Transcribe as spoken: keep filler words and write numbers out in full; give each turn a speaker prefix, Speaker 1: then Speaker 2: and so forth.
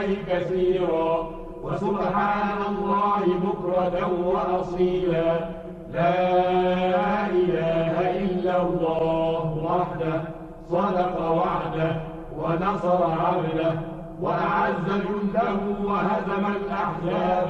Speaker 1: كثيرا وسبحان الله بكرة وأصيلا. لا إله إلا الله وحده صدق وعده ونصر عبده وأعز جنده وهزم الأحزاب